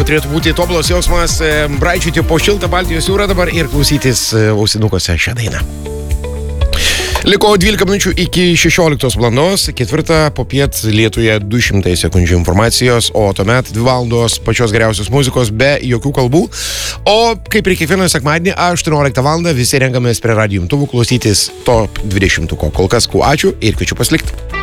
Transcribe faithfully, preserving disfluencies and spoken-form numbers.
turėtų būti tobulas jausmas braičiuoti po šiltą Baltijos jūrą dabar ir klausytis ausinukose šią dainą. Liko dvylika minučių iki šešioliktos valandos, ketvirtą popiet Lietuje du šimtai sekundžių informacijos, o tuomet dvi valandos pačios geriausios muzikos be jokių kalbų. O kaip ir kiekvieną sekmadienį, aštuonioliktą valandą visi renkamės prie radijo imtuvų klausytis top dvidešimtuko. Kol kas, kuo ačiū ir kviečiu pasilikti.